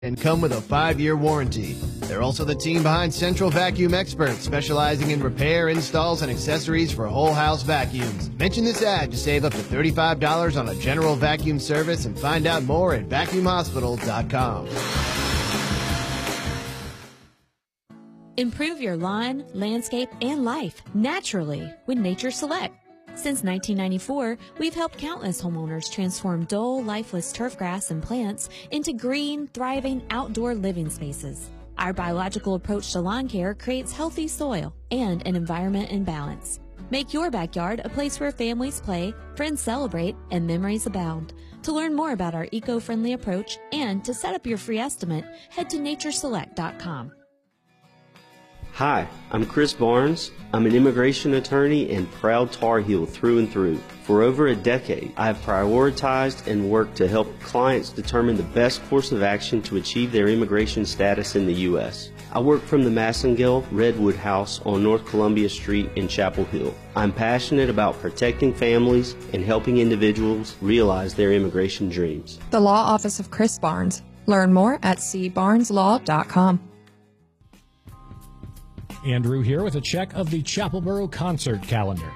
and come with a 5-year warranty. They're also the team behind Central Vacuum Experts, specializing in repair, installs, and accessories for whole house vacuums. Mention this ad to save up to $35 on a general vacuum service and find out more at vacuumhospital.com. Improve your lawn, landscape, and life naturally with Nature Select. Since 1994, we've helped countless homeowners transform dull, lifeless turf grass and plants into green, thriving outdoor living spaces. Our biological approach to lawn care creates healthy soil and an environment in balance. Make your backyard a place where families play, friends celebrate, and memories abound. To learn more about our eco-friendly approach and to set up your free estimate, head to natureselect.com. Hi, I'm Chris Barnes. I'm an immigration attorney and proud Tar Heel through and through. For over a decade, I have prioritized and worked to help clients determine the best course of action to achieve their immigration status in the U.S. I work from the Massengill Redwood House on North Columbia Street in Chapel Hill. I'm passionate about protecting families and helping individuals realize their immigration dreams. The Law Office of Chris Barnes. Learn more at cbarneslaw.com. Andrew here with a check of the Chapelboro concert calendar.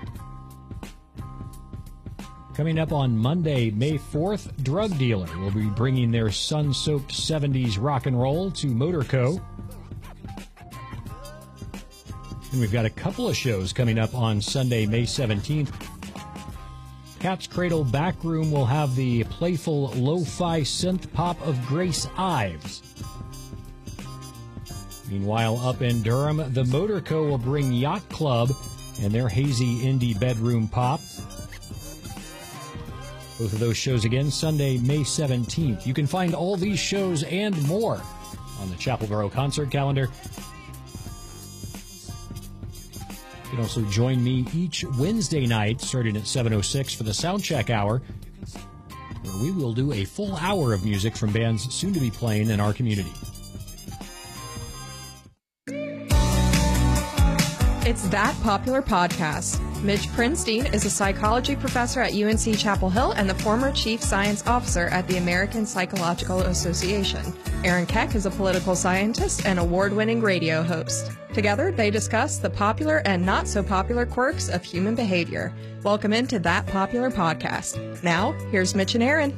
Coming up on Monday, May 4th, Drug Dealer will be bringing their sun-soaked 70s rock and roll to Motorco. And we've got a couple of shows coming up on Sunday, May 17th. Cat's Cradle Backroom will have the playful lo-fi synth pop of Grace Ives. Meanwhile, up in Durham, the Motorco will bring Yacht Club and their hazy indie bedroom pop. Both of those shows again Sunday, May 17th. You can find all these shows and more on the Chapelboro concert calendar. You can also join me each Wednesday night starting at 7:06 for the Soundcheck Hour, where we will do a full hour of music from bands soon to be playing in our community. It's That Popular Podcast. Mitch Prinstein is a psychology professor at UNC Chapel Hill and the former chief science officer at the American Psychological Association. Aaron Keck is a political scientist and award-winning radio host. Together, they discuss the popular and not so popular quirks of human behavior. Welcome into That Popular Podcast. Now, here's Mitch and Aaron.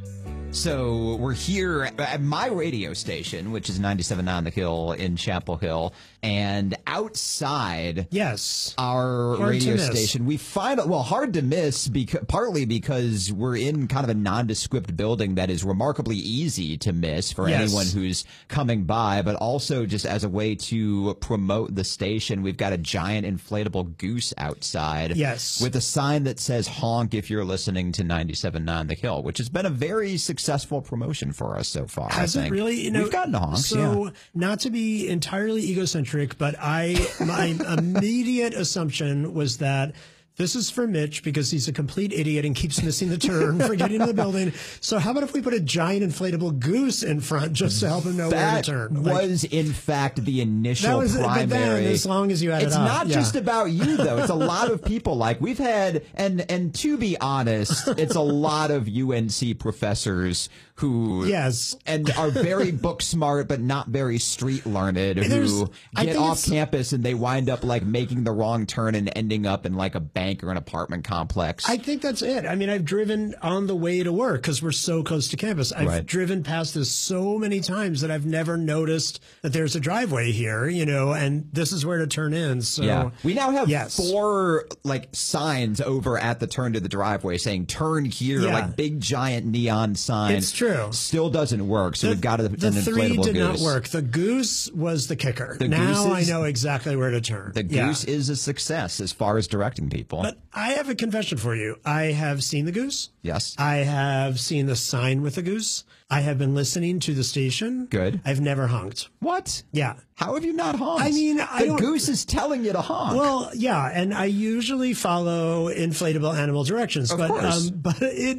So we're here at my radio station, which is 97.9 The Hill in Chapel Hill, and outside our radio station, we find, hard to miss, partly because we're in kind of a nondescript building that is remarkably easy to miss for anyone who's coming by, but also just as a way to promote the station, we've got a giant inflatable goose outside with a sign that says honk if you're listening to 97.9 The Hill, which has been a very successful promotion for us so far. Has it really? We've gotten honks. So, not to be entirely egocentric, but my immediate assumption was that this is for Mitch because he's a complete idiot and keeps missing the turn for getting to the building. So how about if we put a giant inflatable goose in front just to help him know where to turn? That was, in fact, the initial primary. But then, as long as you add it up. It's not just about you, though. It's a lot of people. Like, we've had, and to be honest, it's a lot of UNC professors who and are very book smart but not very street learned, who get off campus and they wind up like making the wrong turn and ending up in like a bank or an apartment complex. I think that's it. I mean, I've driven on the way to work because we're so close to campus. I've driven past this so many times that I've never noticed that there's a driveway here, and this is where to turn in. So we now have 4 like signs over at the turn to the driveway saying turn here, like big giant neon signs. It's true. Still doesn't work, so we've got an the 3 inflatable did goose. Not work. The goose was the kicker. Now I know exactly where to turn. The goose is a success as far as directing people. But I have a confession for you. I have seen the goose. Yes. I have seen the sign with the goose. I have been listening to the station. Good. I've never honked. What? Yeah. How have you not honked? I mean, the goose is telling you to honk. Well, yeah, and I usually follow inflatable animal directions. Of course. But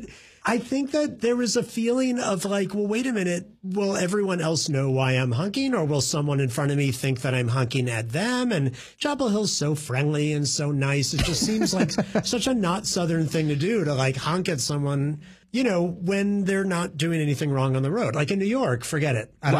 I think that there was a feeling of like, well, wait a minute. Will everyone else know why I'm honking, or will someone in front of me think that I'm honking at them? And Chapel Hill's so friendly and so nice. It just seems like such a not Southern thing to do, to like honk at someone, when they're not doing anything wrong on the road. Like in New York, forget it.